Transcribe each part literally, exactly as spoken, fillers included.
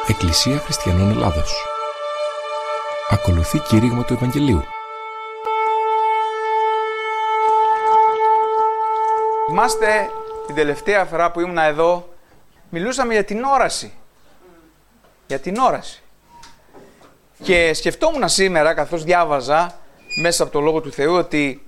Εκκλησία Χριστιανών Ελλάδος. Ακολουθεί κήρυγμα του Ευαγγελίου. Θυμάστε την τελευταία φορά που ήμουν εδώ, μιλούσαμε για την όραση. Για την όραση. Και σκεφτόμουν σήμερα, καθώς διάβαζα μέσα από το Λόγο του Θεού, ότι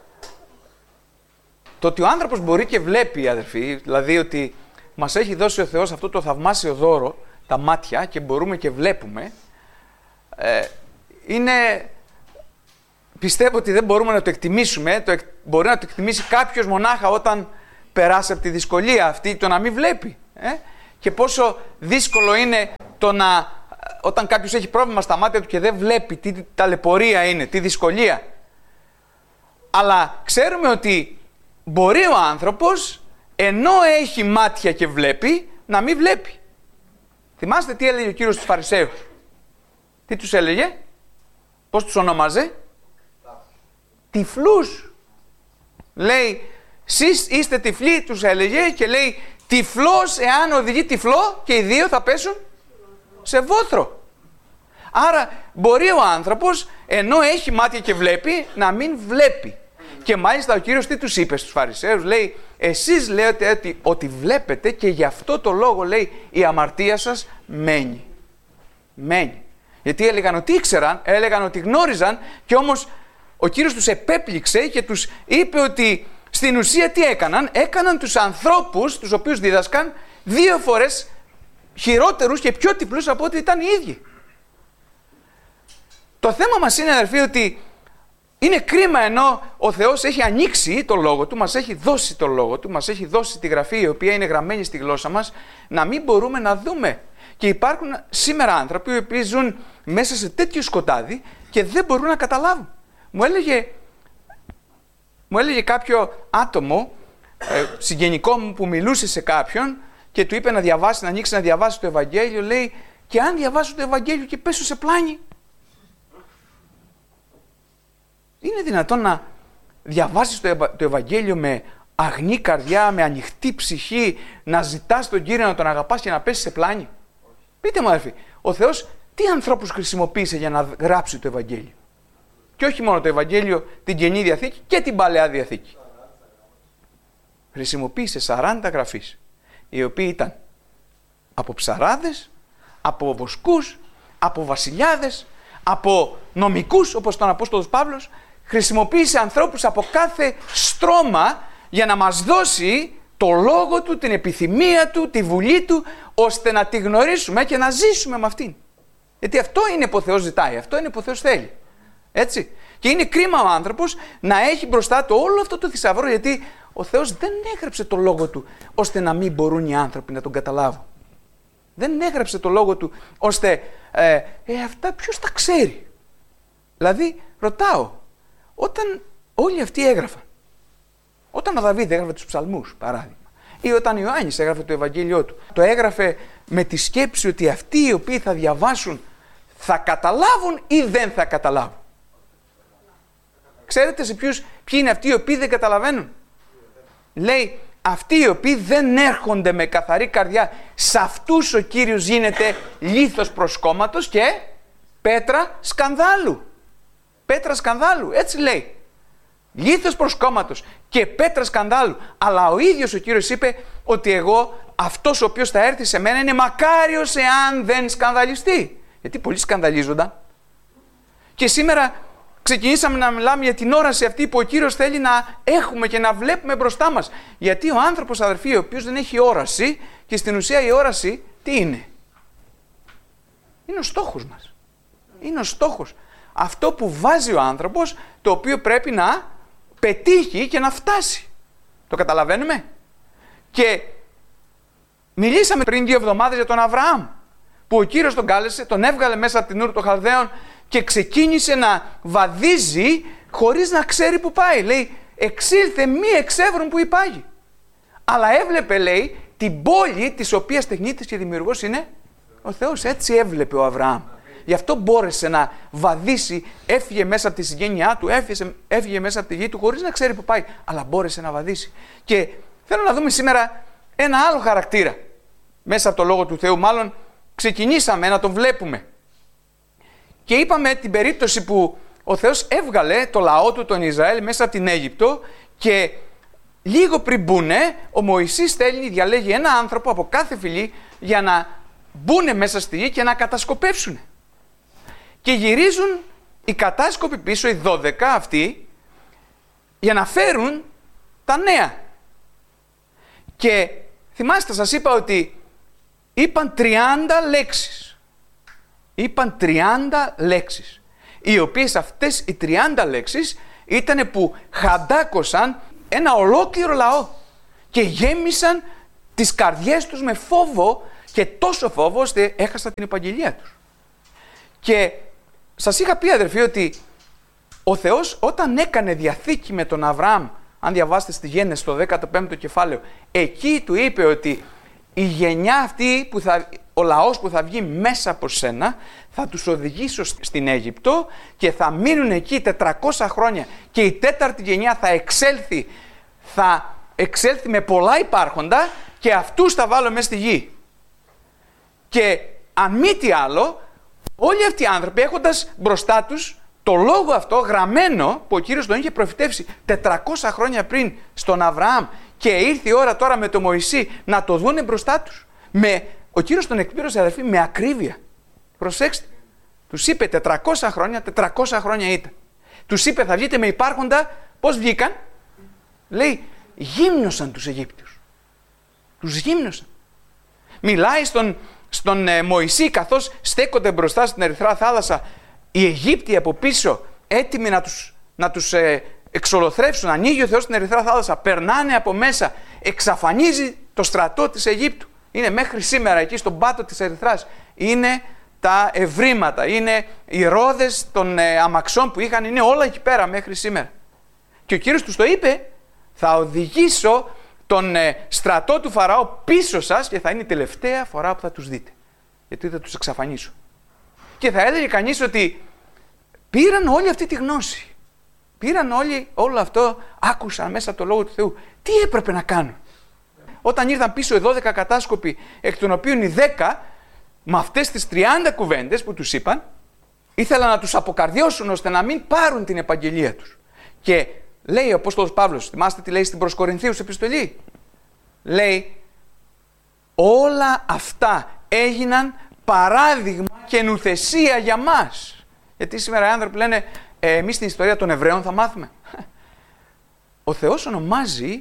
το ότι ο άνθρωπος μπορεί και βλέπει, αδερφοί, δηλαδή ότι μας έχει δώσει ο Θεός αυτό το θαυμάσιο δώρο, τα μάτια, και μπορούμε και βλέπουμε, ε, είναι, πιστεύω ότι δεν μπορούμε να το εκτιμήσουμε, το, μπορεί να το εκτιμήσει κάποιος μονάχα όταν περάσει από τη δυσκολία αυτή, το να μην βλέπει. Ε? Και πόσο δύσκολο είναι το να, όταν κάποιος έχει πρόβλημα στα μάτια του και δεν βλέπει, τι ταλαιπωρία είναι, τι δυσκολία. Αλλά ξέρουμε ότι μπορεί ο άνθρωπος, ενώ έχει μάτια και βλέπει, να μην βλέπει. Θυμάστε τι έλεγε ο Κύριος στους Φαρισαίους? Τι τους έλεγε? Πώς τους ονόμαζε? Τυφλούς. Λέει, εσείς είστε τυφλοί, τους έλεγε, και λέει, τυφλός εάν οδηγεί τυφλό, και οι δύο θα πέσουν σε βόθρο. Άρα μπορεί ο άνθρωπος, ενώ έχει μάτια και βλέπει, να μην βλέπει. Και μάλιστα ο Κύριος τι τους είπε στους Φαρισαίους? Λέει, εσείς λέτε ότι, ότι βλέπετε, και γι' αυτό το λόγο, λέει, η αμαρτία σας μένει. Μένει. Γιατί έλεγαν ότι ήξεραν, έλεγαν ότι γνώριζαν, και όμως ο Κύριος τους επέπληξε και τους είπε ότι στην ουσία τι έκαναν? Έκαναν τους ανθρώπους, τους οποίους δίδασκαν, δύο φορές χειρότερους και πιο τυφλούς από ό,τι ήταν οι ίδιοι. Το θέμα μας είναι, αδερφοί, ότι είναι κρίμα, ενώ ο Θεός έχει ανοίξει το Λόγο Του, μας έχει δώσει το Λόγο Του, μας έχει δώσει τη Γραφή, η οποία είναι γραμμένη στη γλώσσα μας, να μην μπορούμε να δούμε. Και υπάρχουν σήμερα άνθρωποι οι οποίοι ζουν μέσα σε τέτοιο σκοτάδι και δεν μπορούν να καταλάβουν. Μου έλεγε, μου έλεγε κάποιο άτομο, ε, συγγενικό μου, που μιλούσε σε κάποιον και του είπε να διαβάσει, να ανοίξει να διαβάσει το Ευαγγέλιο, λέει, και αν διαβάσω το Ευαγγέλιο και πέσω σε πλάνη, είναι δυνατόν να διαβάσεις το, Ευα... το Ευαγγέλιο με αγνή καρδιά, με ανοιχτή ψυχή, να ζητάς τον Κύριο, να τον αγαπάς και να πέσεις σε πλάνη? Πείτε μου, αδερφοί, ο Θεός τι ανθρώπους χρησιμοποίησε για να γράψει το Ευαγγέλιο? Και όχι μόνο το Ευαγγέλιο, την Καινή Διαθήκη και την Παλαιά Διαθήκη. Χρησιμοποίησε σαράντα γραφείς, οι οποίοι ήταν από ψαράδες, από βοσκούς, από βασιλιάδες, από νομικούς, όπως τον Απόστολος Παύλος. Χρησιμοποίησε ανθρώπους από κάθε στρώμα για να μας δώσει το λόγο του, την επιθυμία του, τη βουλή του, ώστε να τη γνωρίσουμε και να ζήσουμε με αυτήν. Γιατί αυτό είναι που ο Θεός ζητάει, αυτό είναι που ο Θεός θέλει. Έτσι. Και είναι κρίμα ο άνθρωπος να έχει μπροστά του όλο αυτό το θησαυρό, γιατί ο Θεός δεν έγραψε το λόγο του ώστε να μην μπορούν οι άνθρωποι να τον καταλάβουν. Δεν έγραψε το λόγο του ώστε ε, ε, αυτά ποιος τα ξέρει. Δηλαδή, ρωτάω, όταν όλοι αυτοί έγραφαν, όταν ο Δαβίδ έγραφε τους ψαλμούς, παράδειγμα, ή όταν ο Ιωάννης έγραφε το Ευαγγέλιό του, το έγραφε με τη σκέψη ότι αυτοί οι οποίοι θα διαβάσουν θα καταλάβουν ή δεν θα καταλάβουν? Ξέρετε σε ποιους, ποιοι είναι αυτοί οι οποίοι δεν καταλαβαίνουν? Λέει, αυτοί οι οποίοι δεν έρχονται με καθαρή καρδιά, σε αυτούς ο Κύριος γίνεται λίθος προσκόμματος και πέτρα σκανδάλου. Πέτρα σκανδάλου, έτσι λέει. Λίθος προσκόμματος και πέτρα σκανδάλου. Αλλά ο ίδιος ο Κύριος είπε ότι εγώ, αυτός ο οποίος θα έρθει σε μένα, είναι μακάριος εάν δεν σκανδαλιστεί. Γιατί πολλοί σκανδαλίζονταν. Και σήμερα ξεκινήσαμε να μιλάμε για την όραση αυτή που ο Κύριος θέλει να έχουμε και να βλέπουμε μπροστά μας. Γιατί ο άνθρωπος, αδερφοί, ο οποίος δεν έχει όραση, και στην ουσία η όραση τι είναι? Είναι ο στόχος μας. Είναι ο στόχος. Αυτό που βάζει ο άνθρωπος, το οποίο πρέπει να πετύχει και να φτάσει. Το καταλαβαίνουμε? Και μιλήσαμε πριν δύο εβδομάδες για τον Αβραάμ, που ο Κύριος τον κάλεσε, τον έβγαλε μέσα από την Ούρ των Χαλδαίων και ξεκίνησε να βαδίζει χωρίς να ξέρει που πάει. Λέει, εξήλθε μη εξεύρουν που υπάγει. Αλλά έβλεπε, λέει, την πόλη της οποίας τεχνίτης και δημιουργός είναι ο Θεός. Έτσι έβλεπε ο Αβραάμ. Γι' αυτό μπόρεσε να βαδίσει, έφυγε μέσα από τη συγγένειά του, έφυγε, έφυγε μέσα από τη γη του χωρίς να ξέρει που πάει, αλλά μπόρεσε να βαδίσει. Και θέλω να δούμε σήμερα ένα άλλο χαρακτήρα μέσα από το Λόγο του Θεού, μάλλον ξεκινήσαμε να τον βλέπουμε. Και είπαμε την περίπτωση που ο Θεός έβγαλε το λαό του, τον Ισραήλ, μέσα από την Αίγυπτο και λίγο πριν μπουνε, ο Μωυσής στέλνει, διαλέγει ένα άνθρωπο από κάθε φυλή για να μπουνε μέσα στη γη και να κατασκοπεύσουν. Και γυρίζουν οι κατάσκοποι πίσω, οι δώδεκα αυτοί, για να φέρουν τα νέα. Και θυμάστε, σας είπα ότι είπαν τριάντα λέξεις. Είπαν τριάντα λέξεις. Οι οποίες αυτές οι τριάντα λέξεις ήταν που χαντάκωσαν ένα ολόκληρο λαό και γέμισαν τις καρδιές τους με φόβο και τόσο φόβο ώστε έχασαν την επαγγελία τους. Και σας είχα πει, αδερφοί, ότι ο Θεός όταν έκανε διαθήκη με τον Αβραάμ, αν διαβάσετε στη Γένεση στο δέκατο πέμπτο κεφάλαιο, εκεί του είπε ότι η γενιά αυτή, που θα, ο λαός που θα βγει μέσα από σένα, θα τους οδηγήσω στην Αίγυπτο και θα μείνουν εκεί τετρακόσια χρόνια και η τέταρτη γενιά θα εξέλθει, θα εξέλθει με πολλά υπάρχοντα και αυτούς θα βάλω μέσα στη γη. Και αν μη τι άλλο, όλοι αυτοί οι άνθρωποι, έχοντας μπροστά τους το λόγο αυτό γραμμένο που ο Κύριος τον είχε προφητεύσει τετρακόσια χρόνια πριν στον Αβραάμ και ήρθε η ώρα τώρα με τον Μωυσή να το δούνε μπροστά τους. Με, ο Κύριος τον εκπλήρωσε, αδερφοί, με ακρίβεια. Προσέξτε. Τους είπε τετρακόσια χρόνια, τετρακόσια χρόνια ήταν. Τους είπε θα βγείτε με υπάρχοντα, πώς βγήκαν? Λέει, γύμνωσαν τους Αιγύπτιους. Τους γύμνωσαν. Μιλάει στον, στον ε, Μωυσή καθώς στέκονται μπροστά στην Ερυθρά θάλασσα οι Αιγύπτιοι από πίσω έτοιμοι να τους, να τους ε, εξολοθρεύσουν. Ανοίγει ο Θεός στην Ερυθρά θάλασσα, περνάνε από μέσα, εξαφανίζει το στρατό της Αιγύπτου. Είναι μέχρι σήμερα εκεί στον πάτο της Ερυθράς. Είναι τα ευρήματα, είναι οι ρόδες των ε, αμαξών που είχαν, είναι όλα εκεί πέρα μέχρι σήμερα. Και ο Κύριος τους το είπε, θα οδηγήσω τον ε, στρατό του Φαραώ πίσω σας και θα είναι η τελευταία φορά που θα τους δείτε. Γιατί θα τους εξαφανίσω. Και θα έλεγε κανείς ότι πήραν όλη αυτή τη γνώση. Πήραν όλοι όλο αυτό, άκουσαν μέσα από το Λόγο του Θεού. Τι έπρεπε να κάνουν? Όταν ήρθαν πίσω οι δώδεκα κατάσκοποι, εκ των οποίων οι δέκα, με αυτές τις τριάντα κουβέντες που τους είπαν, ήθελαν να τους αποκαρδιώσουν ώστε να μην πάρουν την επαγγελία τους. Και λέει ο Απόστολος Παύλος, θυμάστε τι λέει στην προς Κορινθίους επιστολή? Λέει, όλα αυτά έγιναν παράδειγμα και νουθεσία για μας. Γιατί σήμερα οι άνθρωποι λένε, ε, εμείς την ιστορία των Εβραίων θα μάθουμε. Ο Θεός ονομάζει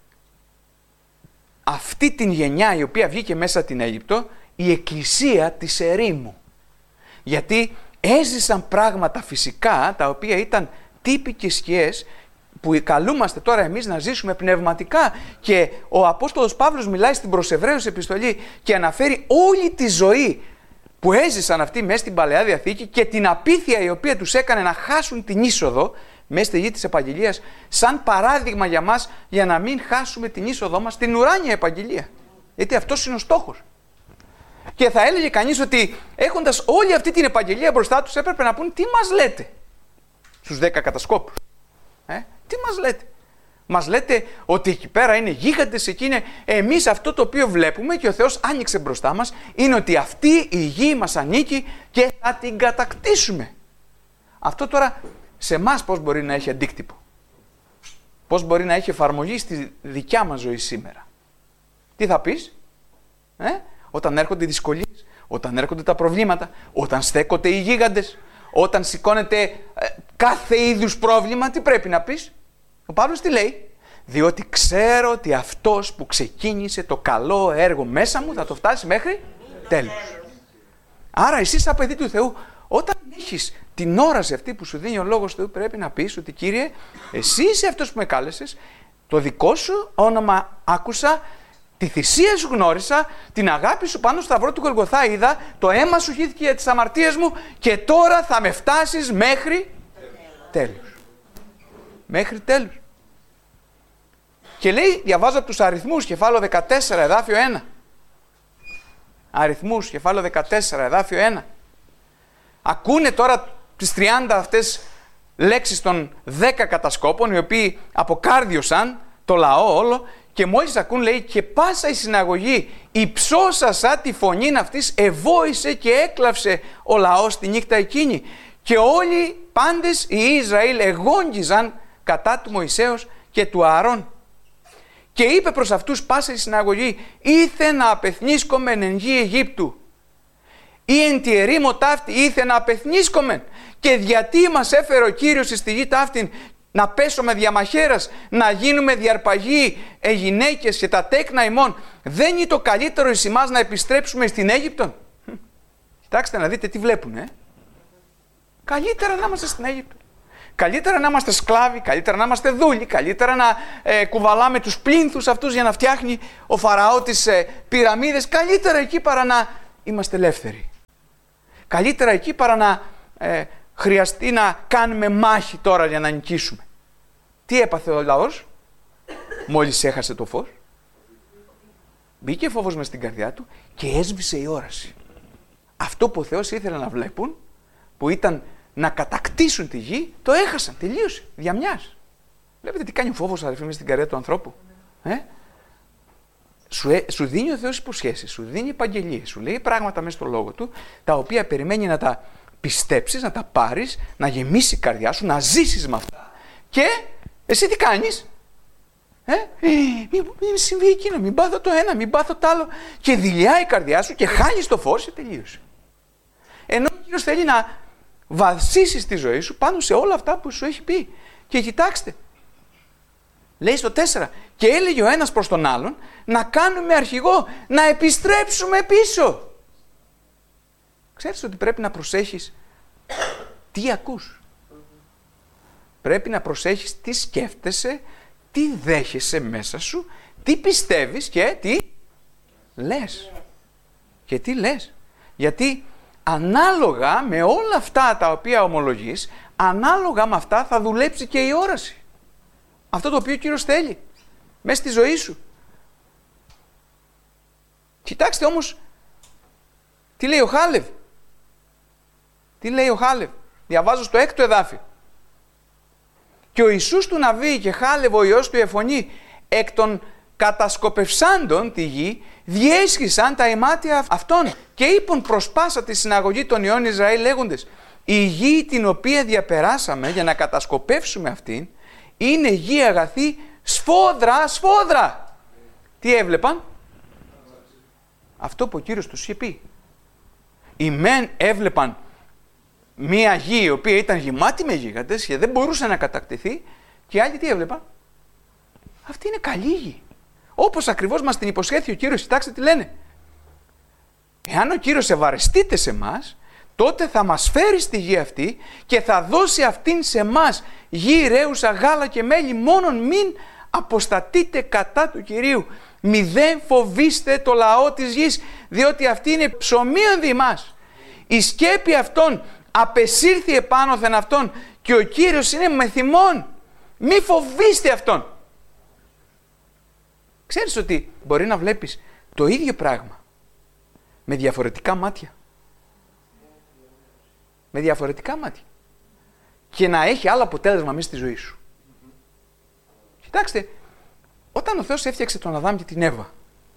αυτή την γενιά η οποία βγήκε μέσα την Αίγυπτο η εκκλησία της ερήμου. Γιατί έζησαν πράγματα φυσικά τα οποία ήταν τύποι και σκιές που καλούμαστε τώρα εμείς να ζήσουμε πνευματικά. Και ο Απόστολος Παύλος μιλάει στην προς Εβραίους επιστολή και αναφέρει όλη τη ζωή που έζησαν αυτοί μέσα στην Παλαιά Διαθήκη και την απίθεια η οποία τους έκανε να χάσουν την είσοδο μέσα στη γη της επαγγελίας, σαν παράδειγμα για μας, για να μην χάσουμε την είσοδό μας στην ουράνια επαγγελία. Γιατί αυτός είναι ο στόχος. Και θα έλεγε κανείς ότι έχοντας όλη αυτή την επαγγελία μπροστά τους έπρεπε να πούν τι μας λέτε στους δέκα κατασκόπους. Ε, τι μας λέτε? Μας λέτε ότι εκεί πέρα είναι γίγαντες, εκεί είναι. Εμείς αυτό το οποίο βλέπουμε και ο Θεός άνοιξε μπροστά μας είναι ότι αυτή η γη μας ανήκει και θα την κατακτήσουμε. Αυτό τώρα σε εμάς πώς μπορεί να έχει αντίκτυπο? Πώς μπορεί να έχει εφαρμογή στη δικιά μας ζωή σήμερα? Τι θα πεις? Ε? Όταν έρχονται οι δυσκολίες, όταν έρχονται τα προβλήματα, όταν στέκονται οι γίγαντες, όταν σηκώνεται ε, κάθε είδους πρόβλημα, τι πρέπει να πεις? Ο Παύλος τι λέει? Διότι ξέρω ότι αυτός που ξεκίνησε το καλό έργο μέσα μου θα το φτάσει μέχρι τέλους. Άρα εσύ σαν παιδί του Θεού, όταν έχεις την όραση αυτή που σου δίνει ο Λόγος του Θεού, πρέπει να πεις ότι Κύριε, εσύ είσαι αυτός που με κάλεσες, το δικό σου όνομα άκουσα, τη θυσία σου γνώρισα, την αγάπη σου πάνω στο σταυρό του Γολγοθά είδα, το αίμα σου χύθηκε για τις αμαρτίες μου και τώρα θα με φτάσεις μέχρι τέλους. Μέχρι τέλους. Και λέει, διαβάζω από τους αριθμούς, κεφάλαιο δεκατέσσερα, εδάφιο ένα. Αριθμούς, κεφάλαιο δεκατέσσερα, εδάφιο ένα. Ακούνε τώρα τις τριάντα αυτές λέξεις των δέκα κατασκόπων, οι οποίοι αποκάρδιωσαν το λαό όλο Και μόλις ακούν, λέει, και πάσα η συναγωγή υψώσασα τη φωνήν αυτής, εβόησε και έκλαυσε ο λαός τη νύχτα εκείνη. Και όλοι πάντες οι Ισραήλ εγόγγιζαν κατά του Μωυσέως και του Ααρών. Και είπε προς αυτούς πάσα η συναγωγή, ήθε να απεθνίσκομεν εν γη Αιγύπτου, ή εν τη ερήμο ταύτη ήθε να απεθνίσκομεν. Και γιατί μας έφερε ο Κύριος στη γη ταύτην, να πέσουμε διαμαχαίρας, να γίνουμε διαρπαγοί ε, γυναίκες και τα τέκνα ημών, δεν είναι το καλύτερο εις εμάς να επιστρέψουμε στην Αίγυπτο? Κοιτάξτε να δείτε τι βλέπουν, ε. Καλύτερα να είμαστε στην Αίγυπτο. Καλύτερα να είμαστε σκλάβοι, καλύτερα να είμαστε δούλοι, καλύτερα να ε, κουβαλάμε τους πλήνθους αυτούς για να φτιάχνει ο Φαραώ τις ε, πυραμίδες. Καλύτερα εκεί παρά να είμαστε ελεύθεροι. Καλύτερα εκεί παρά να ε, χρειαστεί να κάνουμε μάχη τώρα για να νικήσουμε. Τι έπαθε ο λαός μόλις έχασε το φως? Μπήκε φόβος μες στην καρδιά του και έσβησε η όραση. Αυτό που ο Θεός ήθελε να βλέπουν, που ήταν να κατακτήσουν τη γη, το έχασαν, τελείωσε, διαμιάς. Βλέπετε τι κάνει ο φόβος, αδελφοί, μες στην καρδιά του ανθρώπου. Ε? Σου, ε, σου δίνει ο Θεός υποσχέσεις, σου δίνει επαγγελίες, σου λέει πράγματα μέσα στο λόγο του, τα οποία περιμένει να τα πιστέψεις, να τα πάρεις, να γεμίσει η καρδιά σου, να ζήσεις με αυτά. Και εσύ τι κάνεις? Ε? Μην, μην συμβεί εκείνο, μην πάθω το ένα, μην πάθω το άλλο. Και δειλιάει η καρδιά σου και χάνεις το φως και τελείωσε. Ενώ ο Κύριος θέλει να βασίσεις τη ζωή σου πάνω σε όλα αυτά που σου έχει πει. Και κοιτάξτε, λέει στο τέσσερα, και έλεγε ο ένας προς τον άλλον, να κάνουμε αρχηγό, να επιστρέψουμε πίσω. Ξέρεις ότι πρέπει να προσέχεις τι ακούς. Πρέπει να προσέχεις τι σκέφτεσαι, τι δέχεσαι μέσα σου, τι πιστεύεις και τι λες. Και τι λες. Γιατί ανάλογα με όλα αυτά τα οποία ομολογείς, ανάλογα με αυτά θα δουλέψει και η όραση. Αυτό το οποίο ο Κύριος θέλει μέσα στη ζωή σου. Κοιτάξτε όμως τι λέει ο Χάλευ. Τι λέει ο Χάλευ. Διαβάζω στο έκτο εδάφιο. Και ο Ιησούς του Ναβί και Χάλευ ο Υιός του Εφωνή, εκ των κατασκοπευσάντων τη γη, διέσχισαν τα ημάτια αυτών και είπαν προς πάσα τη συναγωγή των Υιών Ισραήλ λέγοντες, η γη την οποία διαπεράσαμε για να κατασκοπεύσουμε αυτήν, είναι γη αγαθή, σφόδρα, σφόδρα. Τι έβλεπαν? Αυτό που ο Κύριος τους είχε πει. Οι μεν έβλεπαν μία γη η οποία ήταν γεμάτη με γίγαντες και δεν μπορούσε να κατακτηθεί, και οι άλλοι τι έβλεπαν? Αυτή είναι καλή γη. Όπως ακριβώς μας την υποσχέθηκε ο Κύριος. Κοιτάξτε τι λένε. Εάν ο Κύριος ευαρεστείται σε μας, τότε θα μας φέρει στη γη αυτή και θα δώσει αυτήν σε μας γη ρέουσα γάλα και μέλι, μόνον μην αποστατείτε κατά του Κυρίου. Μη δεν φοβήστε το λαό της γης, διότι αυτή είναι ψωμίον δι' μας. Η σκέπη αυτών απεσύρθη επάνωθεν αυτών και ο Κύριος είναι με θυμόν. Μη φοβήστε αυτόν. Ξέρεις ότι μπορεί να βλέπεις το ίδιο πράγμα με διαφορετικά μάτια. Με διαφορετικά μάτια. Και να έχει άλλο αποτέλεσμα μέσα στη ζωή σου. Κοιτάξτε, όταν ο Θεός έφτιαξε τον Αδάμ και την Εύα,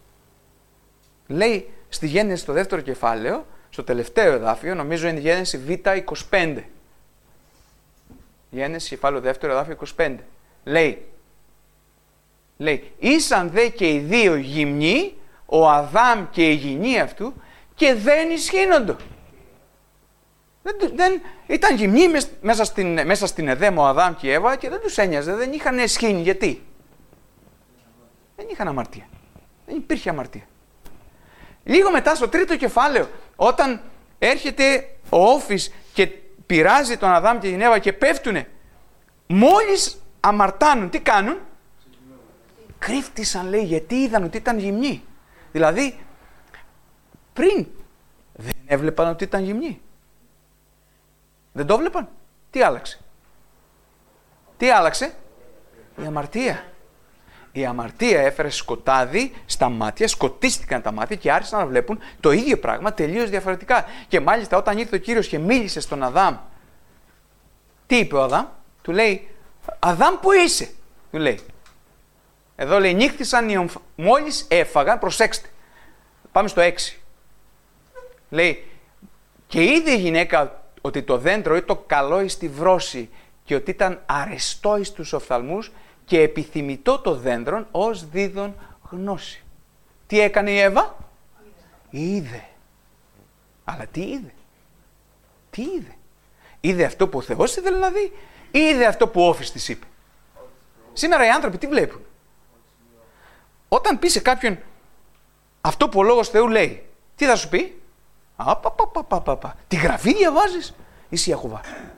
λέει στη Γένεση στο δεύτερο κεφάλαιο, στο τελευταίο εδάφιο, νομίζω είναι η Γένεση Β είκοσι πέντε. Γένεση κεφάλαιο δεύτερο εδάφιο είκοσι πέντε. Λέει, λέει, ήσαν δε και οι δύο γυμνοί, ο Αδάμ και η γυνή αυτού, και δεν ισχύνοντο. Δεν, δεν, ήταν γυμνοί μέσα στην, μέσα στην Εδέμ ο Αδάμ και η Εύα και δεν τους ένοιαζε, δεν είχαν εσχήνη. Γιατί? Δεν είχαν αμαρτία. Δεν υπήρχε αμαρτία. Λίγο μετά στο τρίτο κεφάλαιο, όταν έρχεται ο Όφης και πειράζει τον Αδάμ και την Εύα και πέφτουνε, μόλις αμαρτάνουν, τι κάνουν? Κρύφτησαν, λέει, γιατί είδαν ότι ήταν γυμνοί. Δηλαδή, πριν δεν έβλεπαν ότι ήταν γυμνοί. Δεν το βλέπαν. Τι άλλαξε? Τι άλλαξε? Η αμαρτία. Η αμαρτία έφερε σκοτάδι στα μάτια, σκοτίστηκαν τα μάτια και άρχισαν να βλέπουν το ίδιο πράγμα τελείως διαφορετικά. Και μάλιστα όταν ήρθε ο Κύριος και μίλησε στον Αδάμ, τι είπε ο Αδάμ? Του λέει, Αδάμ, που είσαι? Του λέει. Εδώ λέει νύχθησαν οι ομφ... μόλις έφαγαν, προσέξτε. Πάμε στο έξι. Λέει, και είδε η γυναίκα ότι το δέντρο ήταν καλό εις τη βρώση και ότι ήταν αρεστό εις τους οφθαλμούς και επιθυμητό το δέντρον ως δίδον γνώση. Τι έκανε η Εύα? Είδε. Αλλά τι είδε? Τι είδε? Είδε αυτό που ο Θεός ήθελε να δει ή είδε αυτό που ο όφης της είπε? Σήμερα οι άνθρωποι τι βλέπουν? Όταν πει σε κάποιον αυτό που ο Λόγος Θεού λέει, τι θα σου πει? Απαπαπαπαπαπα. Τη γραφή διαβάζεις? Είσαι Ιαχωβά.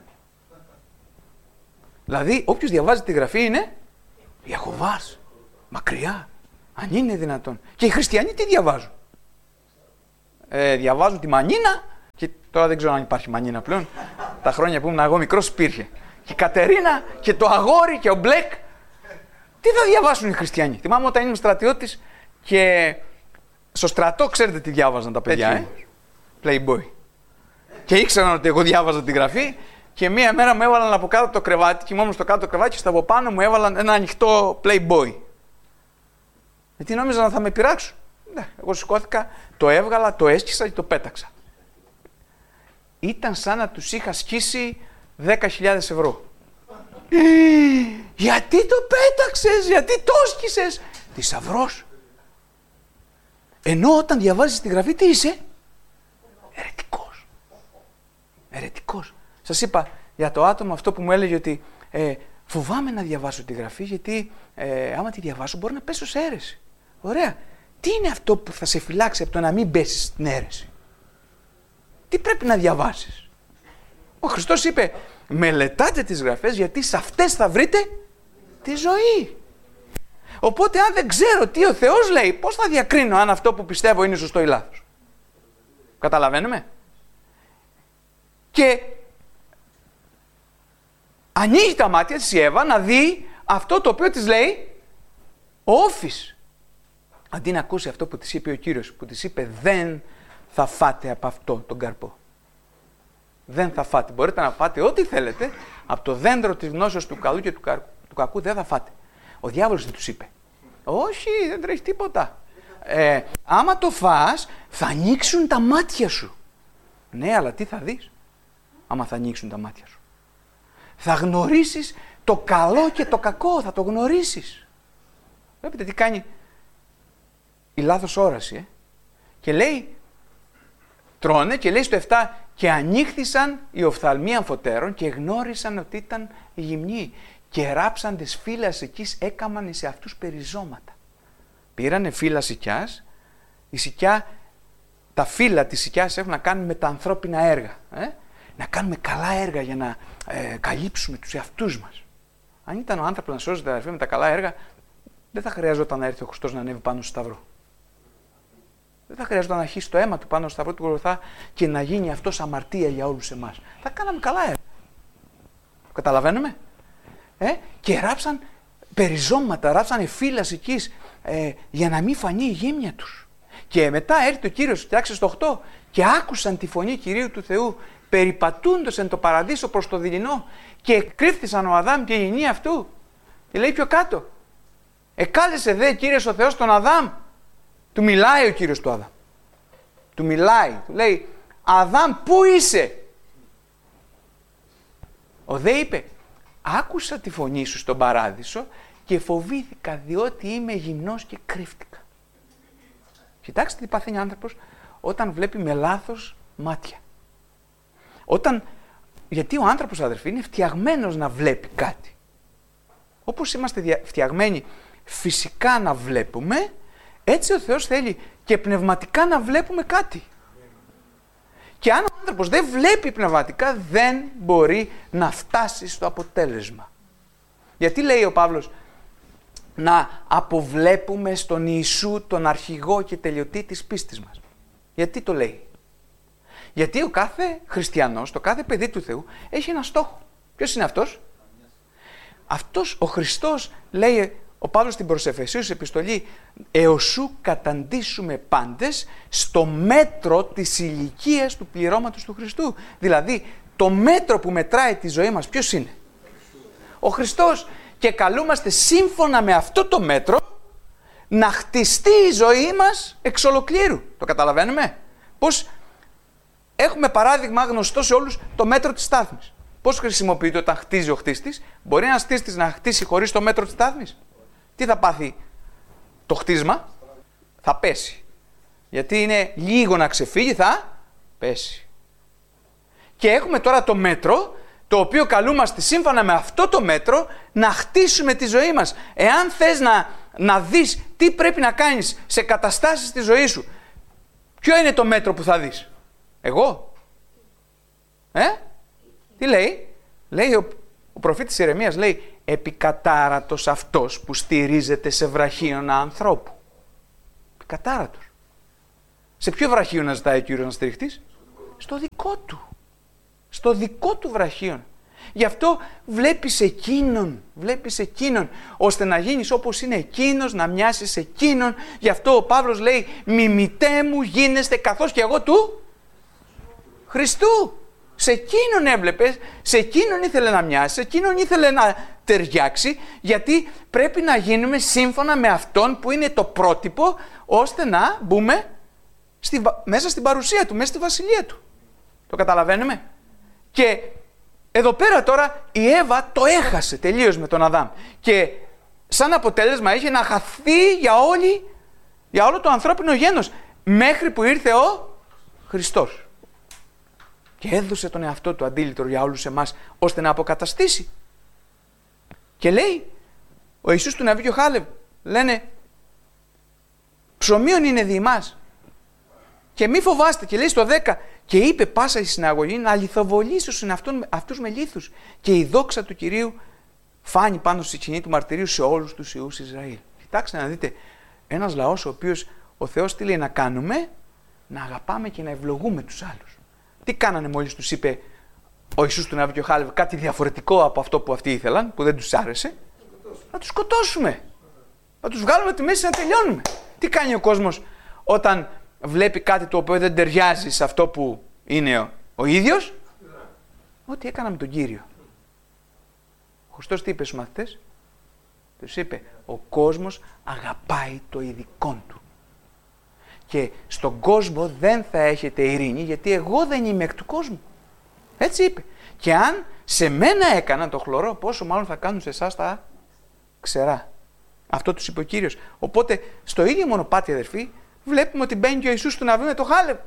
Δηλαδή όποιος διαβάζει τη γραφή είναι Ιαχωβάς. Μακριά. Αν είναι δυνατόν. Και οι χριστιανοί τι διαβάζουν? Ε, διαβάζουν τη Μανίνα. Και τώρα δεν ξέρω αν υπάρχει Μανίνα πλέον. Τα χρόνια που ήμουν εγώ μικρός υπήρχε. Και η Κατερίνα και το αγόρι και ο Μπλεκ. Τι θα διαβάσουν οι χριστιανοί? Θυμάμαι όταν ήμουν στρατιώτης και στο στρατό, ξέρετε τι διάβαζαν τα παιδιά, ε? Playboy. Και ήξεραν ότι εγώ διάβαζα τη γραφή και μία μέρα μου έβαλαν από κάτω το κρεβάτι, κοιμόμουν στο κάτω το κρεβάτι και στο από πάνω μου έβαλαν ένα ανοιχτό Playboy. Γιατί νόμιζαν να θα με πειράξουν. Ναι, εγώ σηκώθηκα, το έβγαλα, το έσκυσα και το πέταξα. Ήταν σαν να τους είχα σκίσει δέκα χιλιάδες ευρώ. Ε, γιατί το πέταξες, γιατί το έσκυσες? Θησαυρός. Ενώ όταν διαβάζεις τη γραφή τι είσαι? Ερετικός. Ερετικός. Σας είπα για το άτομο αυτό που μου έλεγε ότι ε, φοβάμαι να διαβάσω τη γραφή γιατί ε, άμα τη διαβάσω μπορεί να πέσω σε αίρεση. Ωραία. Τι είναι αυτό που θα σε φυλάξει από το να μην πέσεις στην αίρεση? Τι πρέπει να διαβάσεις? Ο Χριστός είπε μελετάτε τις γραφές γιατί σε αυτές θα βρείτε τη ζωή. Οπότε αν δεν ξέρω τι ο Θεός λέει, πώς θα διακρίνω αν αυτό που πιστεύω είναι σωστό ή λάθος? Καταλαβαίνουμε? Και ανοίγει τα μάτια της η Εύα να δει αυτό το οποίο της λέει ο όφης. Αντί να ακούσει αυτό που της είπε ο Κύριος, που της είπε δεν θα φάτε από αυτό τον καρπό. Δεν θα φάτε. Μπορείτε να φάτε ό,τι θέλετε, από το δέντρο της γνώσεως του καλού και του, κα... του κακού δεν θα φάτε. Ο διάβολος δεν τους είπε. Όχι, δεν τρέχει τίποτα. Ε, άμα το φας, θα ανοίξουν τα μάτια σου. Ναι, αλλά τι θα δεις άμα θα ανοίξουν τα μάτια σου? Θα γνωρίσεις το καλό και το κακό, θα το γνωρίσεις. Βλέπετε τι κάνει η λάθος όραση, ε? Και λέει, τρώνε και λέει στο επτά, και ανοίχθησαν οι οφθαλμοί αμφωτέρων και γνώρισαν ότι ήταν γυμνοί. Και ράψαντες φύλλα σικιάς έκαμαν σε αυτούς περιζώματα. Πήρανε φύλλα σικιάς, η σικιά, τα φύλλα της σικιάς έχουν να κάνουν με τα ανθρώπινα έργα. Ε? Να κάνουμε καλά έργα για να ε, καλύψουμε τους εαυτούς μας. Αν ήταν ο άνθρωπος να σώζεται αδερφοί με τα καλά έργα, δεν θα χρειαζόταν να έρθει ο Χριστός να ανέβει πάνω στο σταυρό. Δεν θα χρειαζόταν να χύσει το αίμα του πάνω στο σταυρό του Γολγοθά και να γίνει αυτός αμαρτία για όλους εμάς. Θα κάναμε καλά έργα. Καταλαβαίνουμε? Ε? Και ράψαν περιζώματα, ράψαν φύλλα σικιάς ε, για να μην φανεί η γύμνια τους. Και μετά έρθει ο Κύριος, κοιτάξτε στο οκτώ, και άκουσαν τη φωνή Κυρίου του Θεού περιπατούντος εν το παραδείσο προς το δειλινό και κρύφθησαν ο Αδάμ και η γεννή αυτού. Και λέει πιο κάτω, εκάλεσε δε Κύριος ο Θεός τον Αδάμ. Του μιλάει ο Κύριος του Αδάμ. Του μιλάει, του λέει, Αδάμ πού είσαι? Ο δε είπε, άκουσα τη φωνή σου στον παράδεισο και φοβήθηκα διότι είμαι γυμνός και κρύφτηκα. Κοιτάξτε τι παθαίνει ο άνθρωπος όταν βλέπει με λάθος μάτια. Όταν, γιατί ο άνθρωπος, αδερφοί, είναι φτιαγμένος να βλέπει κάτι. Όπως είμαστε φτιαγμένοι φυσικά να βλέπουμε, έτσι ο Θεός θέλει και πνευματικά να βλέπουμε κάτι. Και αν ο άνθρωπος δεν βλέπει πνευματικά, δεν μπορεί να φτάσει στο αποτέλεσμα. Γιατί λέει ο Παύλος να αποβλέπουμε στον Ιησού τον αρχηγό και τελειωτή της πίστης μας? Γιατί το λέει? Γιατί ο κάθε χριστιανός, το κάθε παιδί του Θεού έχει ένα στόχο. Ποιος είναι αυτός? Αυτός ο Χριστός, λέει ο Παύλος στην προς Εφεσίους επιστολή, εωσού καταντήσουμε πάντες στο μέτρο της ηλικίας του πληρώματος του Χριστού. Δηλαδή το μέτρο που μετράει τη ζωή μας ποιος είναι? Ο Χριστός. Και καλούμαστε σύμφωνα με αυτό το μέτρο να χτιστεί η ζωή μας εξ ολοκλήρου. Το καταλαβαίνουμε? Πώς έχουμε παράδειγμα γνωστό σε όλους το μέτρο της στάθμης. Πώς χρησιμοποιείται όταν χτίζει ο χτίστης? Μπορεί ένας χτίστης να χτίσει χωρίς το μέτρο της στάθμης? Τι θα πάθει το χτίσμα? Θα πέσει. Γιατί είναι λίγο να ξεφύγει, θα πέσει. Και έχουμε τώρα το μέτρο, το οποίο καλούμαστε σύμφωνα με αυτό το μέτρο να χτίσουμε τη ζωή μας. Εάν θες να, να δεις τι πρέπει να κάνεις σε καταστάσεις της ζωής σου, ποιο είναι το μέτρο που θα δεις? Εγώ? Ε? Τι λέει? Λέει ο, ο προφήτης Ιερεμίας, λέει, επικατάρατος αυτός που στηρίζεται σε βραχίωνα ανθρώπου. Επικατάρατος. Σε ποιο βραχίωνα ζητάει ο Κύριος να στηριχτείς? Στο δικό του. Στο δικό του βραχίωνα. Γι' αυτό βλέπεις εκείνον, βλέπεις εκείνον, ώστε να γίνεις όπως είναι εκείνος, να μοιάσεις εκείνον. Γι' αυτό ο Παύλος λέει, μιμητέ μου γίνεστε καθώς και εγώ του Χριστού. Σε εκείνον έβλεπες, σε εκείνον ήθελε να μοιάσει, σε εκείνον ήθελε να ταιριάξει, γιατί πρέπει να γίνουμε σύμφωνα με αυτόν που είναι το πρότυπο, ώστε να μπούμε στη, μέσα στην παρουσία του, μέσα στη βασιλεία του. Το καταλαβαίνουμε? Και εδώ πέρα τώρα η Εύα το έχασε τελείως με τον Αδάμ. Και σαν αποτέλεσμα είχε να χαθεί για, όλη, για όλο το ανθρώπινο γένος, μέχρι που ήρθε ο Χριστός. Και έδωσε τον εαυτό του αντίλητρο για όλους εμάς, ώστε να αποκαταστήσει. Και λέει, ο Ιησούς του Ναβί και ο Χάλευ, λένε, ψωμίον είναι δι' ημάς. Και μη φοβάστε, και λέει στο δέκα, και είπε πάσα η συναγωγή να λιθοβολήσει αυτούς με λίθους. Και η δόξα του Κυρίου φάνει πάνω στη σκηνή του μαρτυρίου σε όλους τους ιούς Ισραήλ. Κοιτάξτε να δείτε, ένας λαός ο οποίος ο Θεός τι λέει να κάνουμε? Να αγαπάμε και να ευλογούμε τους άλλους. Τι κάνανε μόλις τους είπε ο Ιησούς του Ναβί και ο Χάλευ κάτι διαφορετικό από αυτό που αυτοί ήθελαν, που δεν τους άρεσε? Να τους σκοτώσουμε. Να τους βγάλουμε τη μέση να τελειώνουμε. Τι κάνει ο κόσμος όταν βλέπει κάτι το οποίο δεν ταιριάζει σε αυτό που είναι ο, ο ίδιος? Ό,τι έκανα με τον Κύριο. Ο Χριστός τι είπε στους μαθητές? Τους είπε, ο κόσμος αγαπάει το ειδικόν του. Και στον κόσμο δεν θα έχετε ειρήνη, γιατί εγώ δεν είμαι εκ του κόσμου. Έτσι είπε. Και αν σε μένα έκαναν το χλωρό, πόσο μάλλον θα κάνουν σε εσάς τα ξερά. Αυτό τους είπε ο Κύριος. Οπότε στο ίδιο μονοπάτι, αδερφοί, βλέπουμε ότι μπαίνει και ο Ιησούς του Ναβί με το Χάλευ.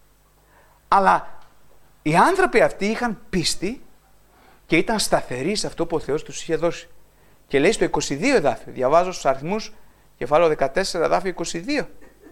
Αλλά οι άνθρωποι αυτοί είχαν πίστη και ήταν σταθεροί σε αυτό που ο Θεός τους είχε δώσει. Και λέει στο είκοσι δύο εδάφιο, διαβάζω στους αριθμούς, κεφάλαιο δεκατέσσερα, εδάφιο είκοσι δύο.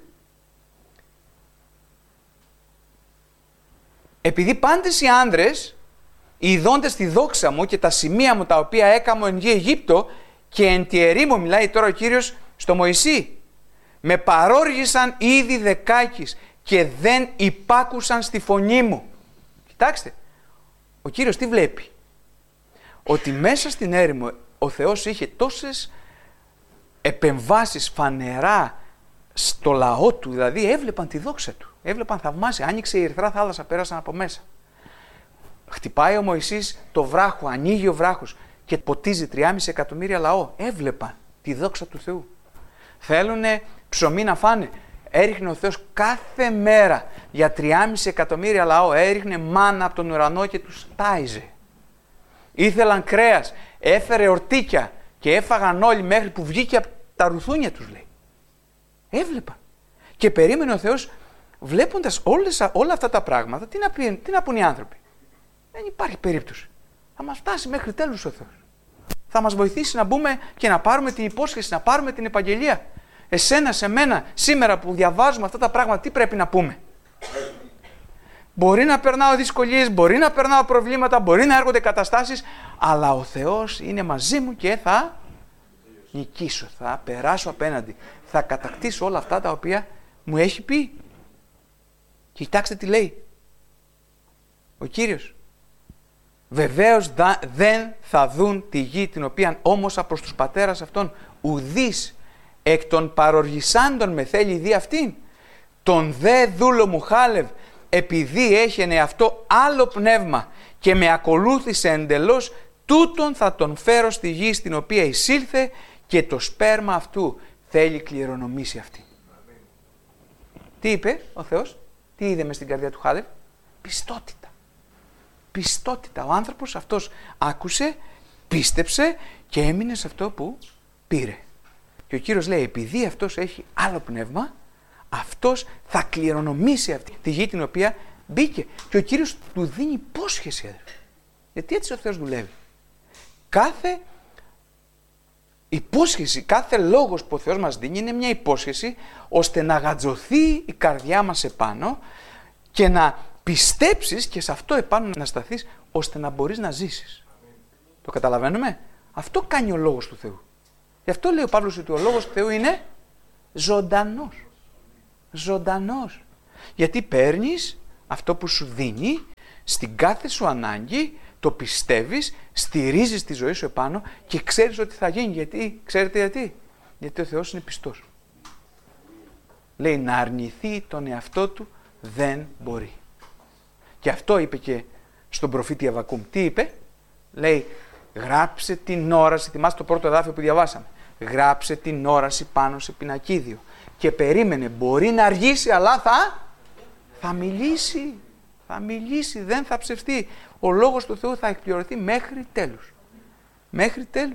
Επειδή πάντες οι άνδρες, οι ειδώντες τη δόξα μου και τα σημεία μου τα οποία έκαμω εν γη Αιγύπτο και εν τη ερήμο, μιλάει τώρα ο Κύριος στο Μωυσή, με παρόργησαν ήδη δεκάκις και δεν υπάκουσαν στη φωνή μου. Κοιτάξτε, ο Κύριος τι βλέπει? Ότι μέσα στην έρημο ο Θεός είχε τόσες επεμβάσεις φανερά στο λαό του, δηλαδή έβλεπαν τη δόξα του, έβλεπαν θαυμάσια, άνοιξε η ερυθρά θάλασσα, πέρασαν από μέσα. Χτυπάει ο Μωυσής το βράχο, ανοίγει ο βράχος και ποτίζει τριάμισι εκατομμύρια λαό, έβλεπαν τη δόξα του Θεού. Θέλουνε ψωμί να φάνε, έριχνε ο Θεός κάθε μέρα για τριάμισι εκατομμύρια λαό, έριχνε μάνα από τον ουρανό και τους τάιζε. Ήθελαν κρέας, έφερε ορτίκια και έφαγαν όλοι μέχρι που βγήκε από τα ρουθούνια τους, λέει. Έβλεπαν. Και περίμενε ο Θεός, βλέποντας όλες, όλα αυτά τα πράγματα, τι να, πει, τι να πούν οι άνθρωποι? Δεν υπάρχει περίπτωση. Θα μας φτάσει μέχρι τέλους ο Θεός. Θα μας βοηθήσει να μπούμε και να πάρουμε την υπόσχεση, να πάρουμε την επαγγελία. Εσένα, σε μένα, σήμερα που διαβάζουμε αυτά τα πράγματα, τι πρέπει να πούμε? Μπορεί να περνάω δυσκολίες, μπορεί να περνάω προβλήματα, μπορεί να έρχονται καταστάσεις, αλλά ο Θεός είναι μαζί μου και θα νικήσω, θα περάσω απέναντι, θα κατακτήσω όλα αυτά τα οποία μου έχει πει. Και κοιτάξτε τι λέει ο Κύριος. Βεβαίως δεν θα δουν τη γη την οποία όμωσα προς τους πατέρας αυτών, ουδείς εκ των παροργισάντων με θέλει δι' αυτήν. Τον δε δούλο μου Χάλευ, επειδή έχαινε αυτό άλλο πνεύμα και με ακολούθησε εντελώς, τούτον θα τον φέρω στη γη στην οποία εισήλθε και το σπέρμα αυτού θέλει κληρονομήσει αυτή. Τι είπε ο Θεός, τι είδε μες στην καρδιά του Χάλευ? Πιστότητα. Πιστότητα. Ο άνθρωπος αυτός άκουσε, πίστεψε και έμεινε σε αυτό που πήρε. Και ο Κύριος λέει, επειδή αυτός έχει άλλο πνεύμα, αυτός θα κληρονομήσει αυτή τη γη την οποία μπήκε. Και ο Κύριος του δίνει υπόσχεση, αδερφοί. Γιατί έτσι ο Θεός δουλεύει. Κάθε υπόσχεση, κάθε λόγος που ο Θεός μας δίνει είναι μια υπόσχεση ώστε να γατζωθεί η καρδιά μας επάνω και να πιστέψεις και σε αυτό επάνω να σταθείς ώστε να μπορείς να ζήσεις. Το καταλαβαίνουμε? Αυτό κάνει ο λόγος του Θεού. Γι' αυτό λέει ο Παύλος ότι ο λόγος του Θεού είναι ζωντανός. Ζωντανός. Γιατί παίρνεις αυτό που σου δίνει στην κάθε σου ανάγκη, το πιστεύεις, στηρίζεις τη ζωή σου επάνω και ξέρεις ότι θα γίνει. Γιατί, ξέρετε γιατί? Γιατί ο Θεός είναι πιστός. Λέει να αρνηθεί τον εαυτό του δεν μπορεί. Και αυτό είπε και στον προφήτη Αββακούμ. Τι είπε? Λέει γράψε την όραση, θυμάστε το πρώτο εδάφιο που διαβάσαμε. Γράψε την όραση πάνω σε πινακίδιο. Και περίμενε, μπορεί να αργήσει αλλά θα, θα μιλήσει. Θα μιλήσει, δεν θα ψευτεί. Ο λόγος του Θεού θα εκπληρωθεί μέχρι τέλους. Μέχρι τέλους.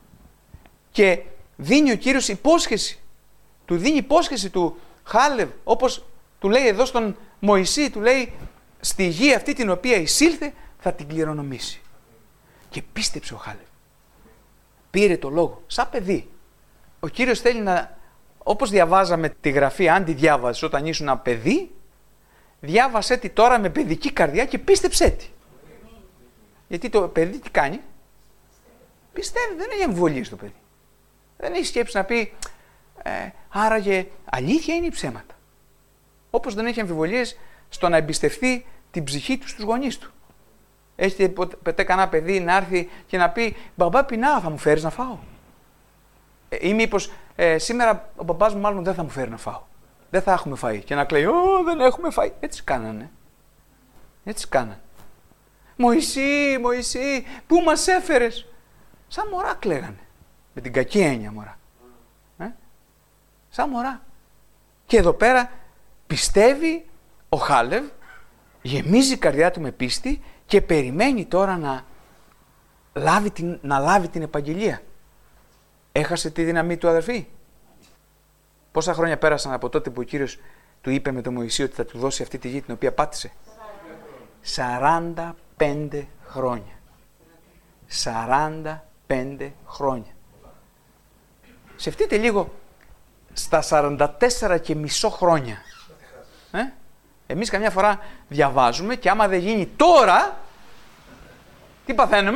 Και δίνει ο Κύριος υπόσχεση. Του δίνει υπόσχεση του Χάλευ, όπως του λέει εδώ στον Μωυσή, του λέει στη γη αυτή την οποία εισήλθε θα την κληρονομήσει. Και πίστεψε ο Χάλευ. Πήρε το λόγο, σαν παιδί. Ο Κύριος θέλει να, όπως διαβάζαμε τη γραφή, αν τη διάβαζες όταν ήσουν ένα παιδί, διάβασέ τη τώρα με παιδική καρδιά και πίστεψέ τη. Γιατί το παιδί τι κάνει? Πιστεύει, δεν έχει αμφιβολίες το παιδί. Δεν έχει σκέψη να πει ε, άραγε αλήθεια είναι ή ψέματα. Όπως δεν έχει αμφιβολίες στο να εμπιστευτεί την ψυχή του στους γονείς του. Έχετε ποτέ κανένα παιδί να έρθει και να πει μπαμπά πεινάω, θα μου φέρεις να φάω? Ε, ή μήπως ε, σήμερα ο μπαμπάς μου μάλλον δεν θα μου φέρει να φάω. Δεν θα έχουμε φαΐ. Και να κλαίει, Ω, δεν έχουμε φαΐ. Έτσι κάνανε. Έτσι κάνανε. Μωυσή, Μωυσή, πού μας έφερες? Σαν μωρά κλαίγανε. Με την κακή έννοια μωρά. Ε? Σαν μωρά. Και εδώ πέρα πιστεύει ο Χάλευ, γεμίζει η καρδιά του με πίστη και περιμένει τώρα να λάβει την, να λάβει την επαγγελία. Έχασε τη δύναμή του, αδερφοί? Πόσα χρόνια πέρασαν από τότε που ο Κύριος του είπε με τον Μωυσή ότι θα του δώσει αυτή τη γη την οποία πάτησε? σαράντα πέντε χρόνια. σαράντα πέντε χρόνια. Σκεφτείτε λίγο στα σαράντα τέσσερα και μισό χρόνια. Ε? Εμείς καμιά φορά διαβάζουμε και άμα δεν γίνει τώρα, τι παθαίνουμε?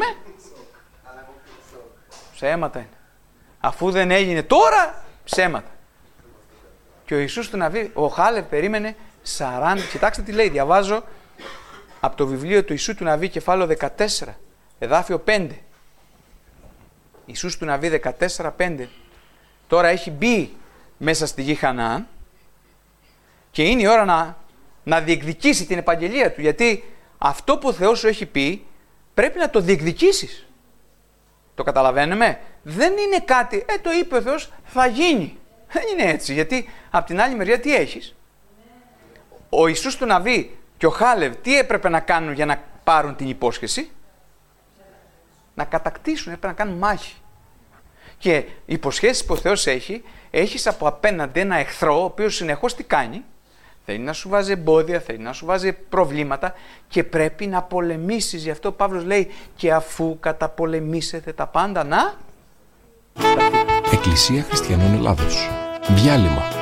Ψέματα είναι. Αφού δεν έγινε τώρα, ψέματα. Και ο Ιησούς του Ναβί, ο Χάλευ περίμενε σαράντα. Κοιτάξτε τι λέει, διαβάζω από το βιβλίο του Ιησού του Ναβί, κεφάλαιο δεκατέσσερα, εδάφιο πέντε. Ιησούς του Ναβί δεκατέσσερα πέντε. Τώρα έχει μπει μέσα στη γη Χαναάν και είναι η ώρα να, να διεκδικήσει την επαγγελία του. Γιατί αυτό που ο Θεός σου έχει πει πρέπει να το διεκδικήσεις. Το καταλαβαίνουμε? Δεν είναι κάτι, ε το είπε ο Θεός, θα γίνει. Δεν είναι έτσι, γιατί από την άλλη μεριά τι έχεις? Ο Ιησούς του Ναβί και ο Χάλευ τι έπρεπε να κάνουν για να πάρουν την υπόσχεση? Να κατακτήσουν, έπρεπε να κάνουν μάχη. Και οι υποσχέσεις που ο Θεός έχει, έχεις από απέναντι ένα εχθρό, ο οποίος συνεχώς τι κάνει? Θέλει να σου βάζει εμπόδια, θέλει να σου βάζει προβλήματα και πρέπει να πολεμήσεις. Γι' αυτό ο Παύλος λέει και αφού καταπολεμήσετε τα πάντα να... Εκκλησία Χριστιανών Ελλάδος. Διάλειμμα.